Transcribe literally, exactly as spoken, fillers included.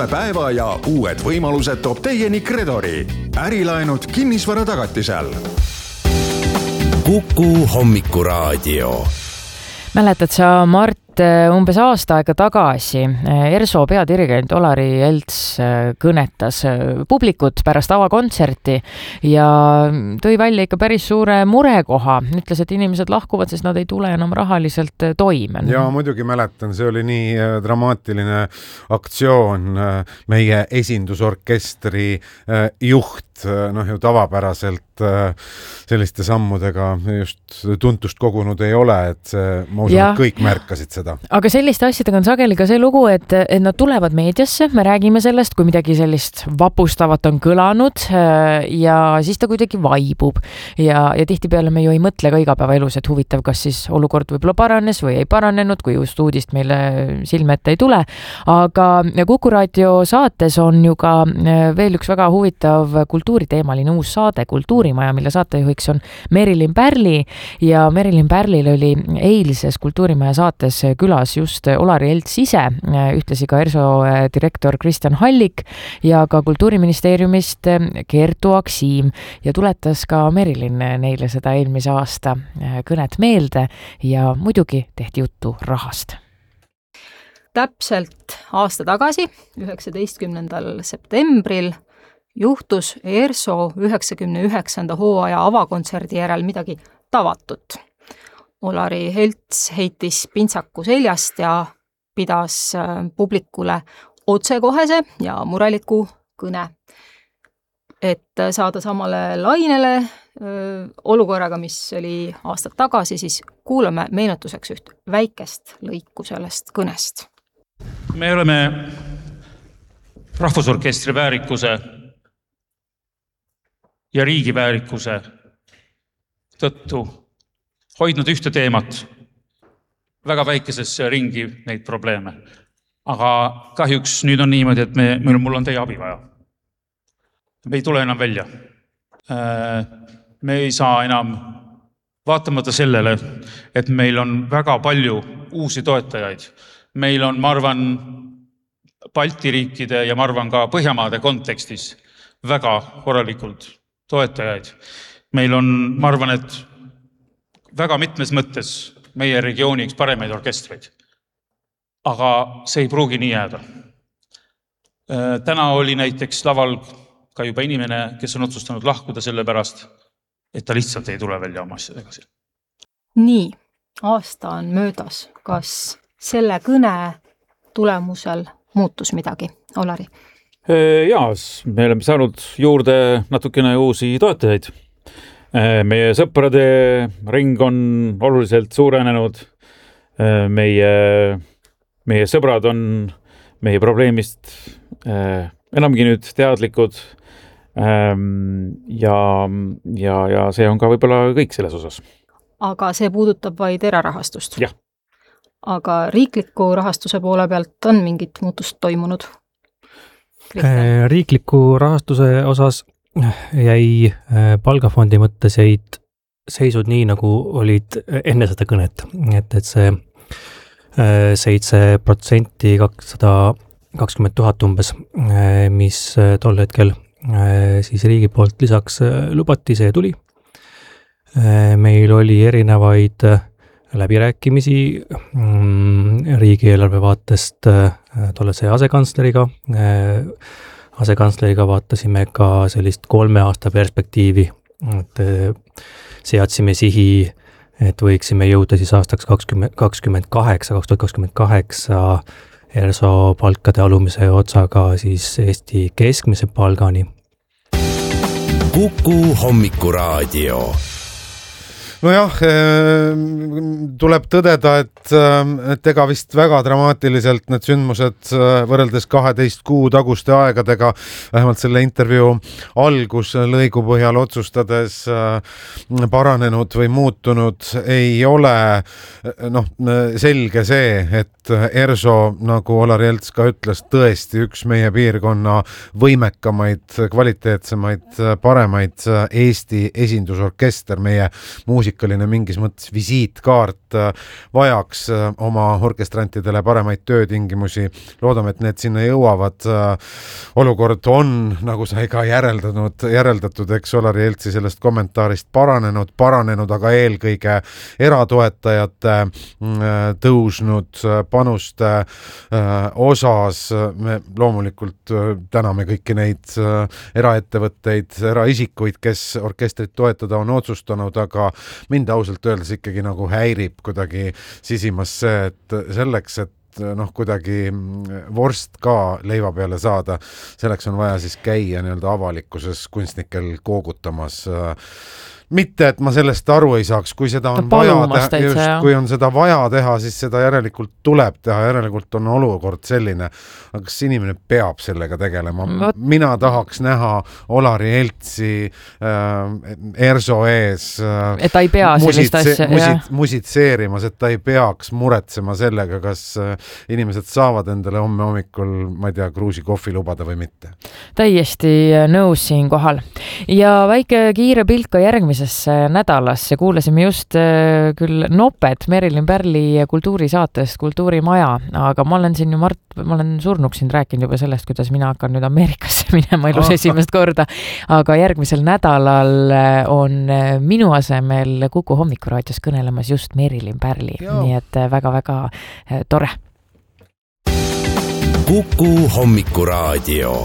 Uue päeva ja uued võimalused toob teieni Kredori. Ärilaenud kinnisvara tagatisel. Kuku hommikuraadio. Mäletad sa, Mart, umbes aasta aega tagasi ERSO peadirigent Olari Elts kõnetas publikut pärast avakontserti ja tõi välja ikka päris suure murekoha. Ütles, et inimesed lahkuvad, sest nad ei tule enam rahaliselt toime. Ja muidugi mäletan, see oli nii dramaatiline aktsioon. Meie esindusorkestri juht, noh ju tavapäraselt selliste sammudega just tuntust kogunud ei ole, et see, ma usun, et kõik märkasid seda. Aga selliste asjadega on sageli ka see lugu, et, et nad tulevad meediasse, me räägime sellest, kui midagi sellist vapustavat on kõlanud ja siis ta kuidagi vaibub. Ja, ja tihtipeale me ju ei mõtle ka igapäevaelus, et huvitav, kas siis olukord võib-olla paranes või ei paranenud, kui just uudist meile silme ette ei tule. Aga Kuku raadio saates on ju ka veel üks väga huvitav kultuuriteemaline uus saade, Kultuurimaja, mille saatejuhiks on Merilin Pärli ja Merilin Pärlil oli eilses Kultuurimaja saates külas just Olari Elts ise, ühtlasi ka ERSO direktor Kristjan Hallik ja ka Kultuuriministeeriumist Kertu Aksiim ja tuletas ka Merilin neile seda eelmise aasta kõnet meelde ja muidugi tehti juttu rahast. Täpselt aasta tagasi, üheksateistkümnendal septembril juhtus ERSO üheksakümne üheksanda hooaja avakontserdi järel midagi tavatut. Olari Elts heitis pintsaku seljast ja pidas publikule otsekohese ja mureliku kõne. Et saada samale lainele öö, olukorraga, mis oli aastad tagasi, siis kuulame meenutuseks üht väikest lõiku sellest kõnest. Me oleme Rahvusorkestri väärikuse ja riigi väärikuse tõttu hoidnud ühte teemat, väga väikeses ringi neid probleeme. Aga kahjuks nüüd on niimoodi, et me, mul on teie abi vaja. Me ei tule enam välja. Me ei saa enam, vaatamata sellele, et meil on väga palju uusi toetajaid. Meil on, ma arvan, Balti riikide ja ma arvan ka Põhjamaade kontekstis väga korralikult toetajaid. Meil on, ma arvan, et väga mitmes mõttes meie regiooni üks paremaid orkestreid. Aga see ei pruugi nii jääda. Täna oli näiteks laval ka juba inimene, kes on otsustanud lahkuda selle pärast, et ta lihtsalt ei tule välja oma asjadega. Nii, aasta on möödas. Kas selle kõne tulemusel muutus midagi, Olari? Jaa, me oleme saanud juurde natukene uusi toetajaid. Meie sõprade ring on oluliselt suurenenud. Meie, meie sõbrad on meie probleemist enamgi nüüd teadlikud ja, ja, ja see on ka võib-olla kõik selles osas. Aga see puudutab vaid erarahastust? Jah. Aga riikliku rahastuse poole pealt on mingit muutust toimunud? Riikliku rahastuse osas jäi palgafondi mõttes jäid seisud nii, nagu olid enne seda kõnet. Et, et see seitse protsenti kakssada kakskümmend tuhat umbes, mis tol hetkel siis riigi poolt lisaks lubati, see tuli. Meil oli erinevaid läbirääkimisi riigieelarve vaatest tollase asekantsleriga. Asekantsleriga vaatasime ka sellist kolme aasta perspektiivi, et seadsime sihi, et võiksime jõuda siis aastaks kakskümmend kaheksa, kaks tuhat kakskümmend kaheksa ERSO palkade alumise otsaga siis Eesti keskmise palgani. Kuku hommikuraadio. Nojah, tuleb tõdeda, et, et ega vist väga dramaatiliselt need sündmused võrreldes kaheteist kuu taguste aegadega, vähemalt selle intervjuu algus lõigu põhjal otsustades paranenud või muutunud ei ole. Noh, selge see, et ERSO, nagu Olari Elts ka ütles, tõesti üks meie piirkonna võimekamaid, kvaliteetsemaid, paremaid Eesti esindusorkester, meie muusika klassikaline mingis mõttes visiitkaart, vajaks oma orkestrantidele paremaid töötingimusi. Loodame, et need sinna jõuavad. Olukord on, nagu sai ka järeldanud, järeldatud, eks Olari Eltsi sellest kommentaarist paranenud, paranenud, aga eelkõige eratoetajate tõusnud panuste osas. Me loomulikult täname kõiki neid eraettevõtteid, eraisikuid, kes orkestrit toetada on otsustanud, aga mind ausalt öeldes ikkagi nagu häirib kuidagi sisimas see, et selleks, et noh, kuidagi vorst ka leiva peale saada, selleks on vaja siis käia nii-öelda avalikkuses kunstnikel koogutamas. Mitte, et ma sellest aru ei saaks, kui seda on vaja teha, just, kui on seda vaja teha, siis seda järelikult tuleb teha, järelikult on olukord selline. Aga kas inimene peab sellega tegelema? Mina tahaks näha Olari Eltsi äh, Erso ees äh, et ta ei pea sellist asja musit, musitseerimas, et ta ei peaks muretsema sellega, kas äh, inimesed saavad endale homme hommikul, ma ei tea, kruusi kohvi lubada või mitte. Täiesti nõus siin kohal. Ja väike kiire pilk ka järgmise nädalasse kuulasime just küll noped Merilin Pärli kultuurisaatest Kultuurimaja, aga ma olen siin ju Mart, ma olen surnuks siin rääkinud juba sellest, kuidas mina hakkan nüüd Ameerikasse minema elus esimest korda, aga järgmisel nädalal on minu asemel Kuku hommikuraadios kõnelemas just Merilin Pärli, nii et väga-väga tore. Kuku hommikuraadio.